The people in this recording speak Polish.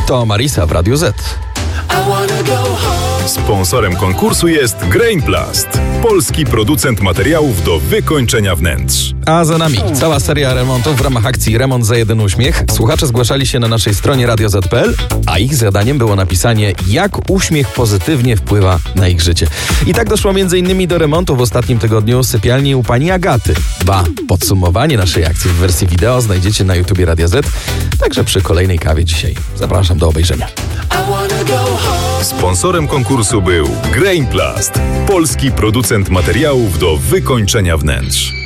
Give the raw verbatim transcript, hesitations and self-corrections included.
To Marisa w Radiu Z. Sponsorem konkursu jest Grainplast, polski producent materiałów do wykończenia wnętrz. A za nami cała seria remontów w ramach akcji Remont za jeden uśmiech. Słuchacze zgłaszali się na naszej stronie radio zet kropka pe el, a ich zadaniem było napisanie, jak uśmiech pozytywnie wpływa na ich życie. I tak doszło między innymi do remontu w ostatnim tygodniu sypialni u pani Agaty. Ba, podsumowanie naszej akcji w wersji wideo znajdziecie na YouTubie Radia Z, także przy kolejnej kawie dzisiaj. Zapraszam do obejrzenia. Sponsorem konkursu był Grainplast, polski producent materiałów do wykończenia wnętrz.